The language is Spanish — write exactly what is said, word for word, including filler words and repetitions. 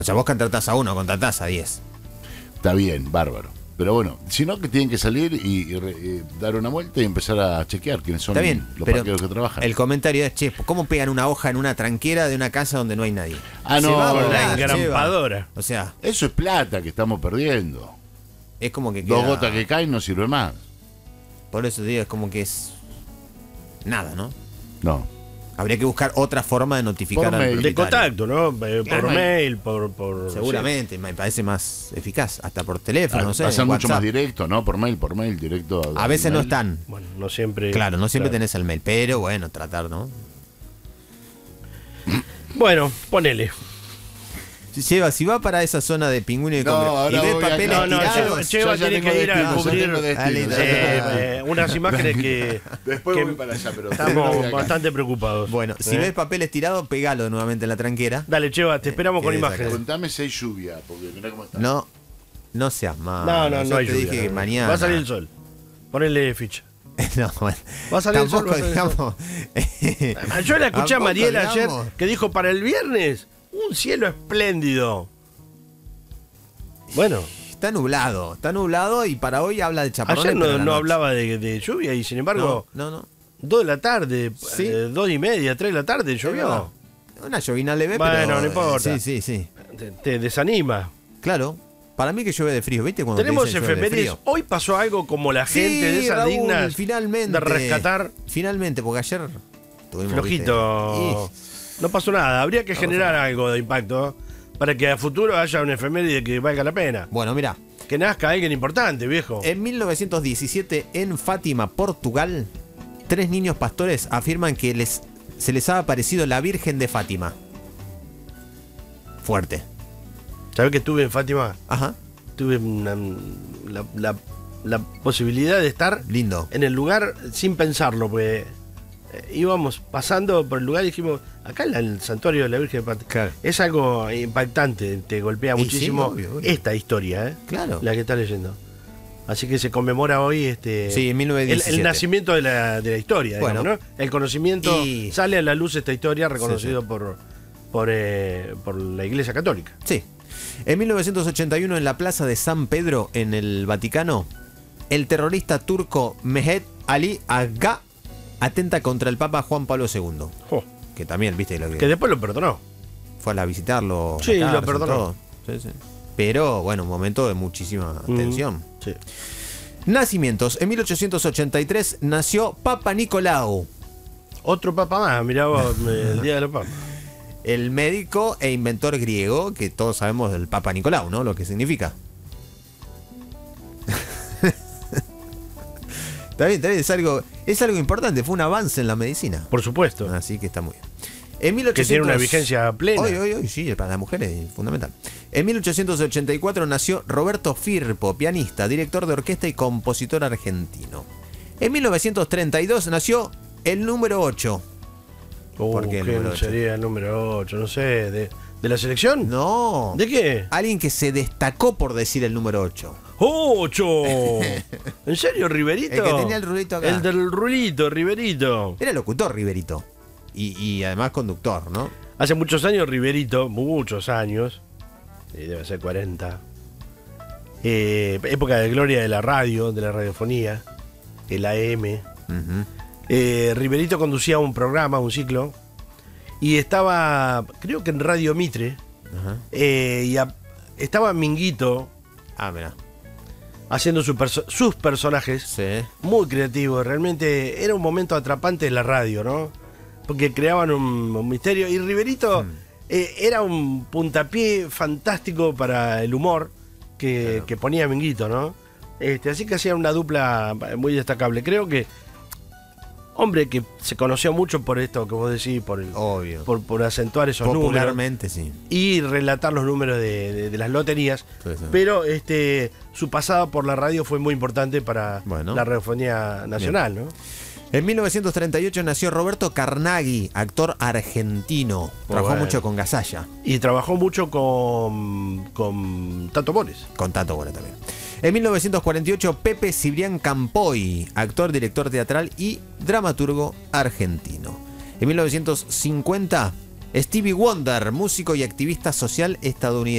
O sea, vos contratás a uno, contratás a diez. Está bien, bárbaro. Pero bueno, sino que tienen que salir y, y, re- y dar una vuelta y empezar a chequear quiénes son Está bien, los pero parqueros que trabajan. el comentario es, che, ¿cómo pegan una hoja en una tranquera de una casa donde no hay nadie? Ah, no, Se va a con la volar, se va. engrampadora. O sea, Eso es plata que estamos perdiendo. es como que Dos queda- gotas que caen no sirve más. Por eso digo, es como que es nada, ¿no? No. Habría que buscar otra forma de notificar Por al mail. De propietario. contacto, ¿no? Eh, Por Claro. mail, por... por Seguramente, me parece más eficaz. Hasta por teléfono, Ah, no sé. va a ser mucho WhatsApp. más directo, ¿no? Por mail, por mail, directo. A veces no mail. están. sí. Bueno, no siempre... Claro, no siempre claro. tenés el mail. Pero bueno, tratar, ¿no? Bueno, ponele. Si lleva, si va para esa zona de pingüino y, No, con- y ahora ve voy papeles acá. No, no, tirados, Cheva, Cheva Yo ya tiene tengo que ir a destino, ya cubrir tengo destino, Dale, ya dale. tengo eh, destino. eh, unas imágenes que, Después que voy para allá, pero ustedes no voy estamos acá. bastante preocupados. Bueno, si ¿Eh? ves papeles tirados, pegalo nuevamente en la tranquera. Dale, Cheva, te esperamos Eh, con quedé imágenes. Contame si hay lluvia, porque mirá cómo está. No, no seas malo. No, no, Yo no hay te lluvia. dije que no. mañana. Va a salir el sol. Ponele ficha. No, bueno. Va a salir el sol, Tampoco va a salir el sol. digamos. Yo la escuché a Tampoco, Mariela ayer digamos. que dijo para el viernes un cielo espléndido. Bueno, Está nublado, está nublado y para hoy habla de chaparrones. ayer pero no, en la no noche. hablaba de, de lluvia y sin embargo, No, no, no. dos de la tarde, Sí. eh, dos y media, tres de la tarde llovió. Una llovina leve, Bueno, pero. no importa. Sí, sí, sí. Te, te desanima. Claro. Para mí que llueve de frío, ¿viste? Cuando te Tenemos dicen llueve de efemérides. frío. Hoy pasó algo como la gente Sí, de esas Raúl, dignas finalmente. de rescatar. Finalmente, porque ayer tuvimos. Flojito. ¿viste? No pasó nada. Habría que generar algo de impacto para que a futuro haya una efeméride que valga la pena. Y, bueno, mira. Que nazca alguien importante, viejo. En mil novecientos diecisiete, en Fátima, Portugal, tres niños pastores afirman que les, se les ha aparecido la Virgen de Fátima. Fuerte. ¿Sabés que estuve en Fátima? Ajá. Tuve una- la, la- la posibilidad de estar Lindo. en el lugar sin pensarlo, porque eh, íbamos pasando por el lugar y dijimos, acá en el santuario de la Virgen de Fátima. Claro. Es algo impactante, te golpea Y sí, muchísimo obvio, obvio. esta historia, ¿eh? Claro. La que estás leyendo. Así que se conmemora hoy este Sí, en mil el, novecientos diecisiete. el nacimiento de la, de la historia, Bueno. digamos, ¿no? El conocimiento, Y- sale a la luz esta historia reconocido Sí, sí. por por, eh, por la Iglesia Católica. Sí. En mil novecientos ochenta y uno, en la plaza de San Pedro, en el Vaticano, el terrorista turco Mehmet Ali Agha atenta contra el Papa Juan Pablo segundo. Jo, Que también, viste, lo que, que después lo perdonó. fue a visitarlo. Sí, a la lo cárcel, perdonó. todo. Sí, sí. Pero, bueno, un momento de muchísima Mm. tensión. Sí. Nacimientos. En mil ochocientos ochenta y tres nació Papa Nicolau, Otro papa más, mirá vos, el Día de los Papas. el médico e inventor griego, que todos sabemos del Papa Nicolau, ¿no? Lo que significa. Está bien, está bien, es algo, es algo importante, fue un avance en la medicina. Por supuesto. Así que está muy bien. En Que 1800... tiene una vigencia plena. Hoy, hoy, hoy, sí, para las mujeres es fundamental. En mil ochocientos ochenta y cuatro nació Roberto Firpo, pianista, director de orquesta y compositor argentino. En mil novecientos treinta y dos nació el número ocho. Uh, ¿Por qué el ¿quién número ocho? sería el número ocho? No sé, ¿de, de la selección? No. ¿De qué? Alguien que se destacó por decir el número ocho. ¡Ocho! ¿En serio, Riverito? El que tenía el rulito acá. El del rulito, Riverito. Era locutor, Riverito. Y, y además conductor, ¿no? Hace muchos años, Riverito, muchos años, eh, debe ser cuarenta, eh, época de gloria de la radio, de la radiofonía, el A M. Ujú. Eh, Riverito conducía un programa, un ciclo, y estaba, creo que en Radio Mitre, Ajá. eh, y a- estaba Minguito Ah, mira. haciendo su perso- sus personajes, Sí. muy creativos. Realmente era un momento atrapante en la radio, ¿no? Porque creaban un, un misterio. Y Riverito eh, era un puntapié fantástico para el humor que, Claro. que ponía Minguito, ¿no? Este, así que hacía una dupla muy destacable. Creo que, hombre, que se conoció mucho por esto que vos decís, por, el, Obvio. por, por acentuar esos números Popularmente, sí. y relatar los números de, de- de las loterías. Sí, sí. Pero este su pasada por la radio fue muy importante para Bueno. la radiofonía nacional, ¿no? En mil novecientos treinta y ocho nació Roberto Carnaghi, actor argentino. Trabajó bueno. mucho con Gasalla, Y trabajó mucho con, con Tato Mores. con Tato Bora también. En mil novecientos cuarenta y ocho, Pepe Cibrián Campoy, actor, director teatral y dramaturgo argentino. En mil novecientos cincuenta, Stevie Wonder, músico y activista social estadounidense.